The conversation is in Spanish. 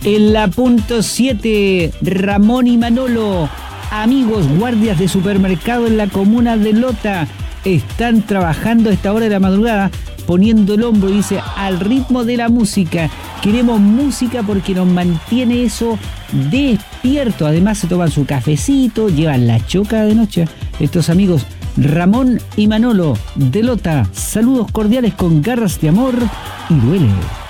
En la punto 7, Ramón y Manolo, amigos guardias de supermercado en la comuna de Lota, están trabajando a esta hora de la madrugada, poniendo el hombro, y dice, al ritmo de la música. Queremos música porque nos mantiene eso despierto. Además se toman su cafecito, llevan la choca de noche. Estos amigos Ramón y Manolo de Lota, saludos cordiales con garras de amor y duele.